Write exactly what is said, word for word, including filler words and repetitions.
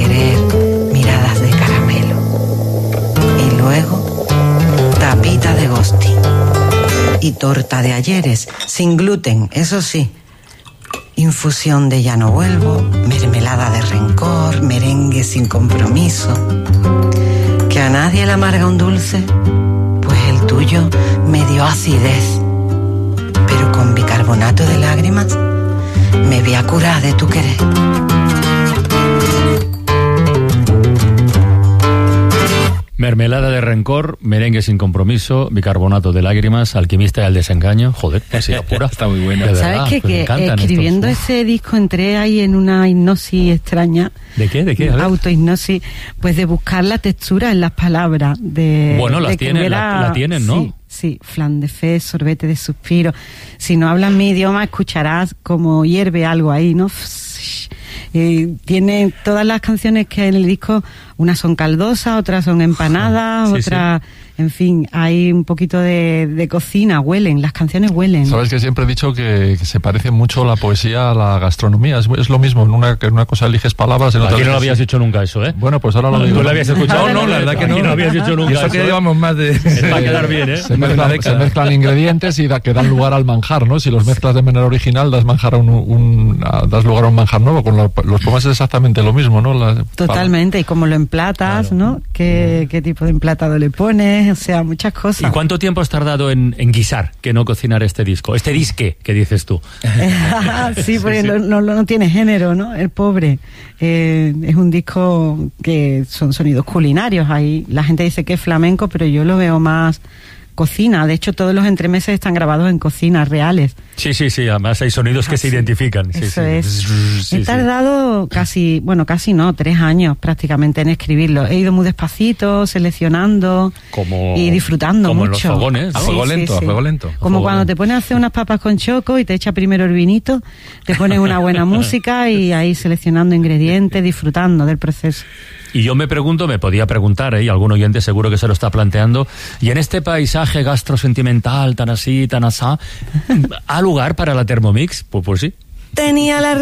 querer, miradas de caramelo. Y luego, tapita de ghosting. Y torta de ayeres, sin gluten, eso sí. Infusión de ya no vuelvo, mermelada de rencor, merengue sin compromiso. ¿Que a nadie le amarga un dulce? Pues el tuyo me dio acidez. Pero con bicarbonato de lágrimas me voy a curar de tu querer. Mermelada de rencor, merengue sin compromiso, bicarbonato de lágrimas, alquimista del desengaño. Joder, poesía pura. Está muy buena. De ¿Sabes verdad, qué? pues Que escribiendo estos, ese disco entré ahí en una hipnosis extraña. ¿De qué? ¿De qué? A ver. Autohipnosis, pues de buscar la textura en las palabras. De, Bueno, las de que tienen, hubiera- la, la tienen, ¿no? Sí, sí, flan de fe, sorbete de suspiro. Si no hablas mi idioma, escucharás como hierve algo ahí, ¿no? Eh, tiene todas las canciones que hay en el disco, unas son caldosas, otras son empanadas, Sí, otras, en fin, hay un poquito de, de cocina, huelen, las canciones huelen. Sabes que siempre he dicho que, que se parece mucho la poesía a la gastronomía, es, es lo mismo, en una, en una cosa eliges palabras, en otra Aquí no lo eliges- habías hecho nunca eso, ¿eh? Bueno, pues ahora lo No, digo. ¿tú lo habías escuchado? No, no, la verdad que Aquí no. no lo habías hecho nunca. Y eso que eso, ¿eh? llevamos más de... Es para quedar bien, ¿eh? Se mezclan, se mezclan ingredientes y da, que dan lugar al manjar, ¿no? Si los mezclas de manera original, das manjar a un, un- a- das lugar a un manjar nuevo. Con lo- los poemas es exactamente lo mismo, ¿no? La- Totalmente, y como lo emplatas, Claro. ¿no? ¿Qué, qué tipo de emplatado le pones? O sea, muchas cosas. ¿Y cuánto tiempo has tardado en, en guisar, que no cocinar este disco? Este disque, que dices tú. sí, porque No, no, no tiene género, ¿no? El pobre. Eh, es un disco que son sonidos culinarios. Ahí la gente dice que es flamenco, pero yo lo veo más cocina. De hecho, todos los entremeses están grabados en cocinas reales. Sí, sí, sí, además hay sonidos que Ah, se sí. identifican. Sí, Eso sí. es. Sí, He sí. tardado casi, bueno, casi no, tres años prácticamente en escribirlo. He ido muy despacito, seleccionando Como- y disfrutando como en mucho. los fogones, ¿no? A fuego lento, a fuego lento. A Como fuego cuando lento. te pones a hacer unas papas con choco y te echa primero el vinito, te pones una buena música y ahí seleccionando ingredientes, disfrutando del proceso. Y yo me pregunto, me podía preguntar, ¿eh? Y algún oyente seguro que se lo está planteando, y en este paisaje gastrosentimental tan así, tan asá, ¿ha lugar para la Thermomix? Pues, pues sí. Tenía la